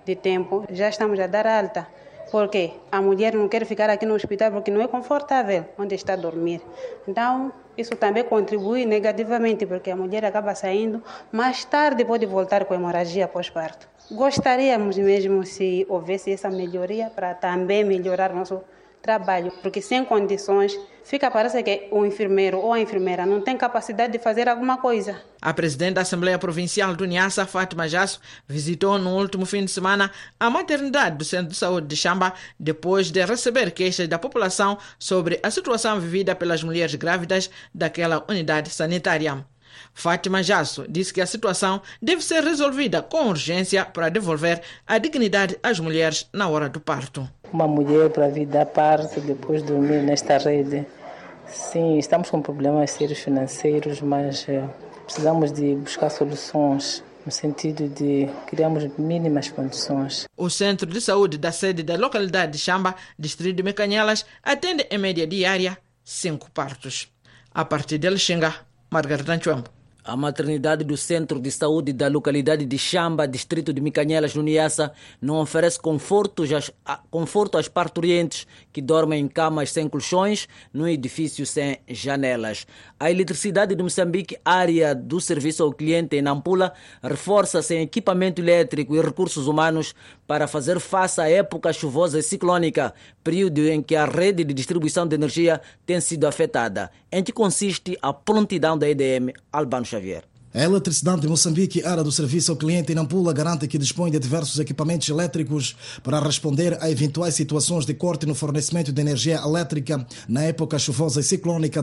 de tempo, já estamos a dar alta. Porque a mulher não quer ficar aqui no hospital porque não é confortável onde está a dormir. Então, isso também contribui negativamente, porque a mulher acaba saindo, mais tarde pode voltar com hemorragia pós-parto. Gostaríamos mesmo se houvesse essa melhoria para também melhorar nosso trabalho, porque sem condições parece que o enfermeiro ou a enfermeira não tem capacidade de fazer alguma coisa. A presidente da Assembleia Provincial do Niassa, Fátima Jasso, visitou no último fim de semana a maternidade do Centro de Saúde de Xamba, depois de receber queixas da população sobre a situação vivida pelas mulheres grávidas daquela unidade sanitária. Fátima Jasso disse que a situação deve ser resolvida com urgência para devolver a dignidade às mulheres na hora do parto. Uma mulher para a vida à parte, depois de dormir nesta rede. Sim, estamos com problemas sérios financeiros, mas precisamos de buscar soluções no sentido de criarmos mínimas condições. O Centro de Saúde da sede da localidade de Xamba, distrito de Mecanhelas, atende em média diária 5 partos. A partir de Lixinga, Margarida Nchwembo. A maternidade do Centro de Saúde da localidade de Xamba, distrito de Mecanhelas, no Niassa, não oferece conforto às parturientes que dormem em camas sem colchões, num edifício sem janelas. A Eletricidade de Moçambique, área do serviço ao cliente em Nampula, reforça-se em equipamento elétrico e recursos humanos para fazer face à época chuvosa e ciclónica, período em que a rede de distribuição de energia tem sido afetada. Em que consiste a prontidão da EDM, Albano Xavier. A Eletricidade de Moçambique, área do serviço ao cliente em Nampula, garante que dispõe de diversos equipamentos elétricos para responder a eventuais situações de corte no fornecimento de energia elétrica na época chuvosa e ciclónica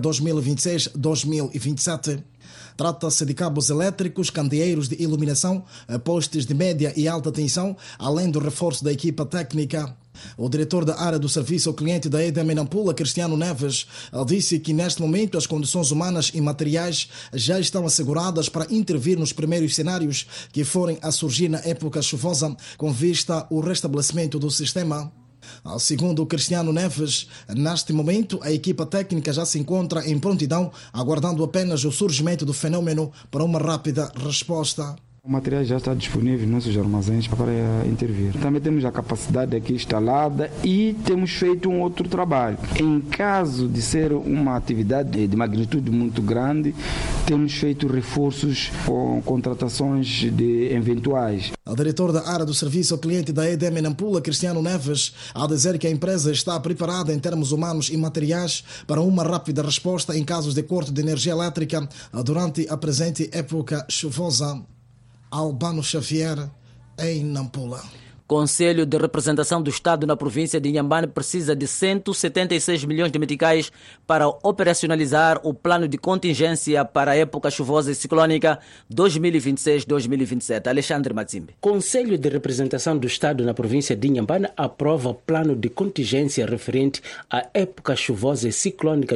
2026-2027. Trata-se de cabos elétricos, candeeiros de iluminação, postes de média e alta tensão, além do reforço da equipa técnica. O diretor da área do serviço ao cliente da EDM Nampula, Cristiano Neves, disse que neste momento as condições humanas e materiais já estão asseguradas para intervir nos primeiros cenários que forem a surgir na época chuvosa, com vista ao restabelecimento do sistema. Segundo Cristiano Neves, neste momento a equipa técnica já se encontra em prontidão, aguardando apenas o surgimento do fenômeno para uma rápida resposta. O material já está disponível nos nossos armazéns para intervir. Também temos a capacidade aqui instalada e temos feito um outro trabalho. Em caso de ser uma atividade de magnitude muito grande, temos feito reforços com contratações de eventuais. O diretor da área do serviço ao cliente da EDM Nampula, Cristiano Neves, a dizer que a empresa está preparada em termos humanos e materiais para uma rápida resposta em casos de corte de energia elétrica durante a presente época chuvosa. Albano Xavier, em Nampula. Conselho de Representação do Estado na província de Inhambane precisa de 176 milhões de meticais para operacionalizar o plano de contingência para a época chuvosa e ciclónica 2026-2027. Alexandre Matsimbe. Conselho de Representação do Estado na província de Inhambane aprova plano de contingência referente à época chuvosa e ciclónica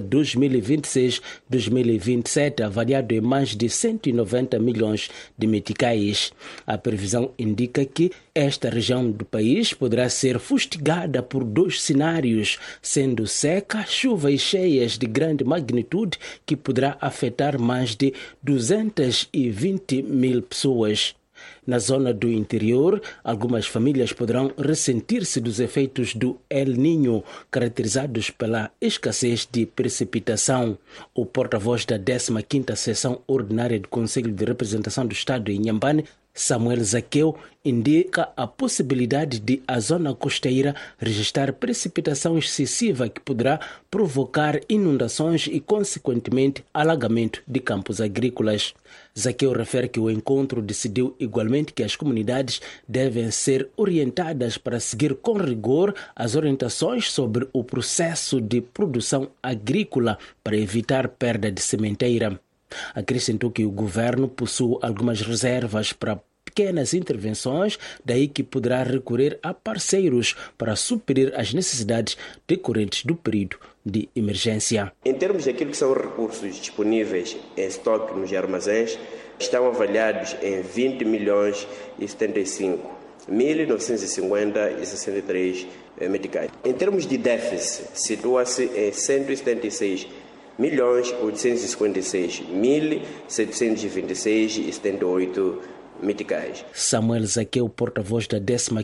2026-2027, avaliado em mais de 190 milhões de meticais. A previsão indica que esta região do país poderá ser fustigada por 2 cenários, sendo seca, chuva e cheias de grande magnitude que poderá afetar mais de 220 mil pessoas. Na zona do interior, algumas famílias poderão ressentir-se dos efeitos do El Niño, caracterizados pela escassez de precipitação. O porta-voz da 15ª Sessão Ordinária do Conselho de Representação do Estado em Inhambane, Samuel Zaqueu, indica a possibilidade de a zona costeira registrar precipitação excessiva que poderá provocar inundações e, consequentemente, alagamento de campos agrícolas. Zaqueu refere que o encontro decidiu igualmente que as comunidades devem ser orientadas para seguir com rigor as orientações sobre o processo de produção agrícola para evitar perda de sementeira. Acrescentou que o governo possui algumas reservas para pequenas intervenções, daí que poderá recorrer a parceiros para suprir as necessidades decorrentes do período de emergência. Em termos daquilo que são recursos disponíveis em estoque nos armazéns, estão avaliados em 20 milhões e 75 1.950,63 meticais. Em termos de déficit, situa-se em 176.856.726,78 meticais. Samuel Zaqueu, porta-voz da